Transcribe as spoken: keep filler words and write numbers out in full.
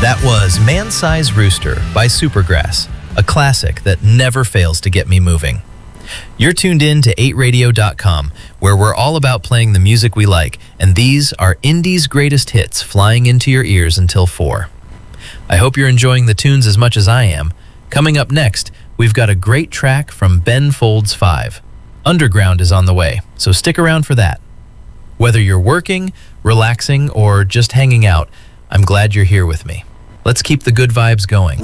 That was Man-Size Rooster by Supergrass, a classic that never fails to get me moving. You're tuned in to eight radio dot com, where we're all about playing the music we like, and these are Indie's greatest hits flying into your ears until four. I hope you're enjoying the tunes as much as I am. Coming up next, we've got a great track from Ben Folds five. Underground is on the way, so stick around for that. Whether you're working, relaxing, or just hanging out, I'm glad you're here with me. Let's keep the good vibes going.